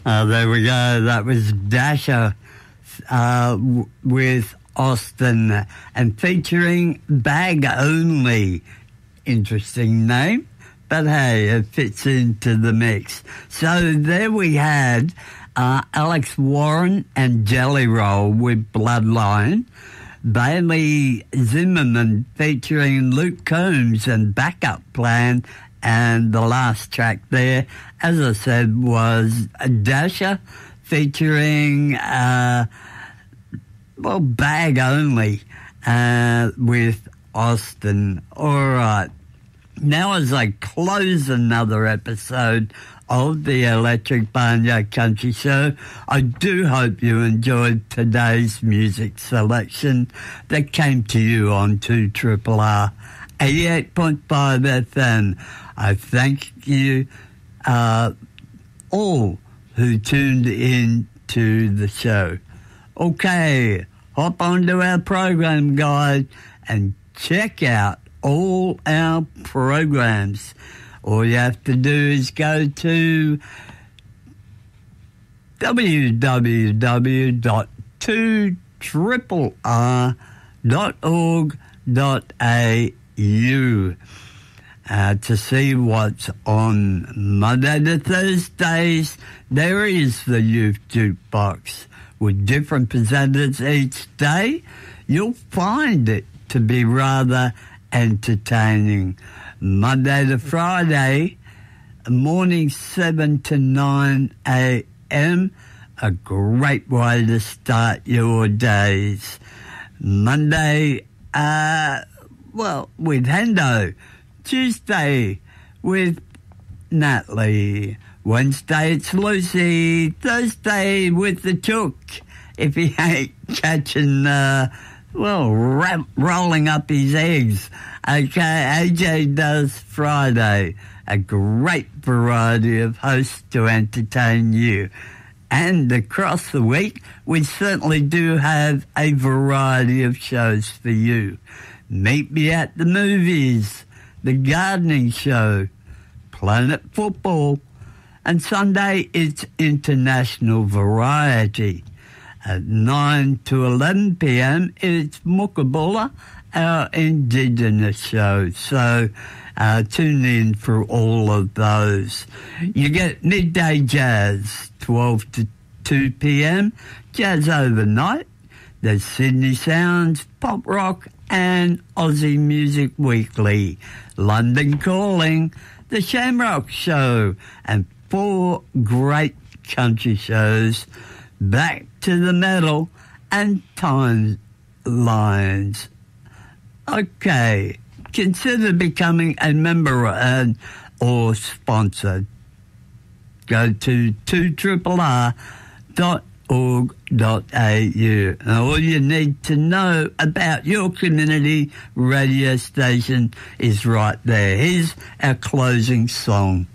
There we go. That was Dasher with Austin and featuring Bag Only. Interesting name, but hey, it fits into the mix. So there we had Alex Warren and Jelly Roll with Bloodline. Bailey Zimmerman featuring Luke Combs and Backup Plan. And the last track there, as I said, was Dasher featuring, Bag Only with Austin. All right. Now as I close another episode of the Electric Barnyard Country Show, I do hope you enjoyed today's music selection that came to you on 2RRR 88.5 FM. I thank you all who tuned in to the show. Okay, hop onto our program guide and check out all our programs. All you have to do is go to www.2RRR.org.au to see what's on Monday to Thursdays. There is the Youth Jukebox with different presenters each day. You'll find it to be rather entertaining. Monday to Friday, morning 7 to 9 a.m., a great way to start your days. Monday, with Hendo. Tuesday with Natalie. Wednesday it's Lucy. Thursday with the Chook. If he ain't catching, rolling up his eggs. Okay, AJ does Friday. A great variety of hosts to entertain you. And across the week, we certainly do have a variety of shows for you. Meet me at the movies. The Gardening Show, Planet Football, and Sunday it's International Variety. At 9 to 11 p.m. it's Mookabulla, our Indigenous show. So tune in for all of those. You get Midday Jazz, 12 to 2 p.m., Jazz Overnight. There's Sydney Sounds, Pop Rock, and Aussie Music Weekly. London Calling, The Shamrock Show, and 4 great country shows, Back to the Metal, and Timelines. Okay, consider becoming a member or sponsor. Go to 2RRR.org.au, and all you need to know about your community radio station is right there. Here's our closing song.